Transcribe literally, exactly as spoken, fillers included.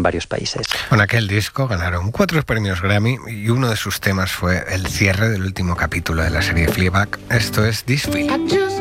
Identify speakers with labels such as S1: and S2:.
S1: en varios países.
S2: Con aquel disco ganaron cuatro premios Grammy y uno de sus temas fue el cierre del último capítulo de la serie Fleabag. Esto es This Feeling.